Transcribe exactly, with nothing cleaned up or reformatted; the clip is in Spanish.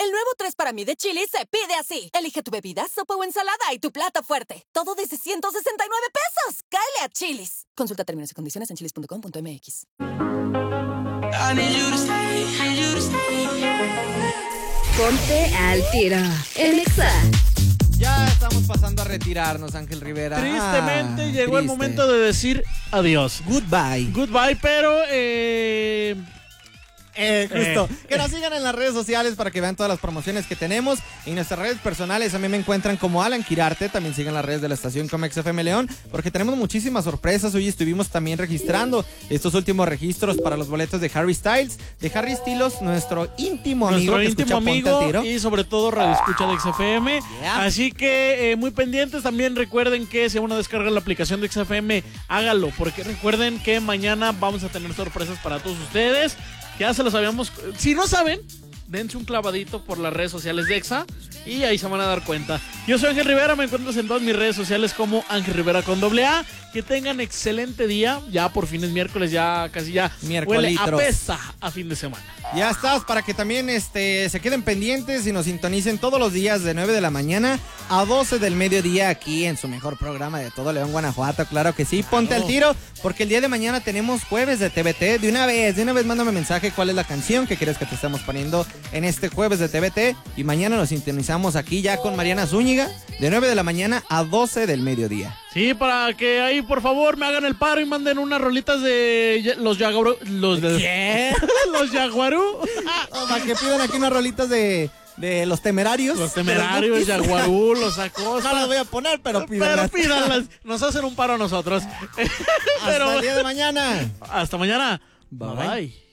El nuevo tres para mí de Chili's se pide así. Elige tu bebida, sopa o ensalada y tu plato fuerte. Todo desde ciento sesenta y nueve pesos. ¡Cáele a Chili's! Consulta términos y condiciones en chilis punto com punto m x. Ponte al tiro. En Exa. Ya estamos pasando a retirarnos, Ángel Rivera. Tristemente ah, llegó triste. el momento de decir adiós. Goodbye. Goodbye, pero eh... Eh, justo. Eh. Que nos sigan en las redes sociales para que vean todas las promociones que tenemos. En nuestras redes personales a mí me encuentran como Alan Quirarte. También sigan las redes de la estación como X F M León, porque tenemos muchísimas sorpresas. Hoy estuvimos también registrando estos últimos registros para los boletos de Harry Styles, de Harry Styles, nuestro íntimo amigo. Nuestro que íntimo escucha Ponte amigo al Tiro. y sobre todo Radio Escucha de X F M. Yeah. Así que eh, muy pendientes. También recuerden que si uno descarga la aplicación de X F M, hágalo, porque recuerden que mañana vamos a tener sorpresas para todos ustedes. Ya se los habíamos... Si no saben, dense un clavadito por las redes sociales de Exa y ahí se van a dar cuenta. Yo soy Ángel Rivera, me encuentras en todas mis redes sociales como Ángel Rivera con doble A. Que tengan excelente día. Ya por fin es miércoles, ya casi ya huele apesta a fin de semana. Ya estás, para que también este, se queden pendientes y nos sintonicen todos los días de nueve de la mañana a doce del mediodía aquí en su mejor programa de todo León, Guanajuato. Claro que sí, ponte al tiro, porque el día de mañana tenemos jueves de T V T. De una vez, de una vez mándame mensaje cuál es la canción que quieres que te estemos poniendo en este jueves de T V T. Y mañana nos sintonizamos aquí ya con Mariana Zúñiga de nueve de la mañana a doce del mediodía. Sí, para que ahí por favor me hagan el paro y manden unas rolitas de los Jaguarú. Los de... ¿Qué? Los Jaguarú. Oh, para que pidan aquí unas rolitas de, de Los Temerarios. Los Temerarios, Jaguarú, los Acosta. No las voy a poner, pero pídanlas. Pero pídanlas. Nos hacen un paro a nosotros. Hasta Pero... el día de mañana. Hasta mañana. Bye, Bye. bye. Bye.